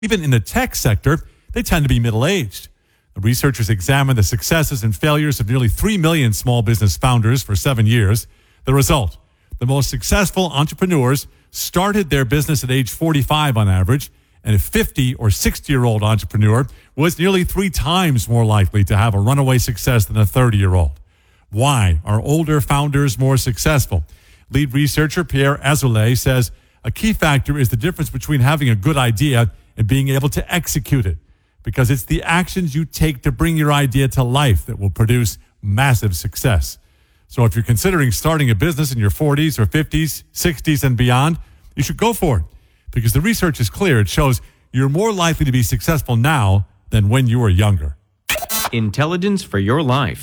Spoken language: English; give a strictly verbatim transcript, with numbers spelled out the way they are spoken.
Even in the tech sector, they tend to be middle-aged. The researchers examined the successes and failures of nearly three million small business founders for seven years. The result, the most successful entrepreneurs started their business at age forty-five on average, and a fifty or sixty-year-old entrepreneur was nearly three times more likely to have a runaway success than a thirty-year-old. Why are older founders more successful? Lead researcher Pierre Azoulay says a key factor is the difference between having a good idea and being able to execute it, because it's the actions you take to bring your idea to life that will produce massive success. So if you're considering starting a business in your forties or fifties, sixties, and beyond, you should go for it, because the research is clear. It shows you're more likely to be successful now than when you were younger. Intelligence for your life.